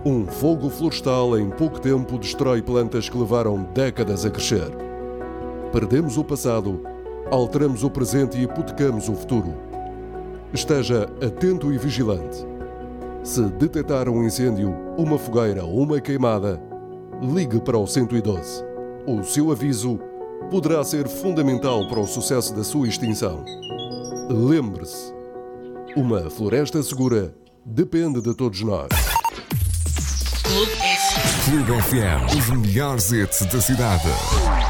Um fogo florestal em pouco tempo destrói plantas que levaram décadas a crescer. Perdemos o passado, alteramos o presente e hipotecamos o futuro. Esteja atento e vigilante. Se detectar um incêndio, uma fogueira ou uma queimada, ligue para o 112. O seu aviso poderá ser fundamental para o sucesso da sua extinção. Lembre-se, uma floresta segura depende de todos nós. Clube FM, os melhores hits da cidade.